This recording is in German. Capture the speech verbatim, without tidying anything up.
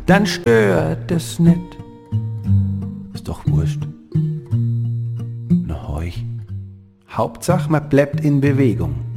dann stört es nicht. Ist doch wurscht. Na hoi. Hauptsache, man bleibt in Bewegung.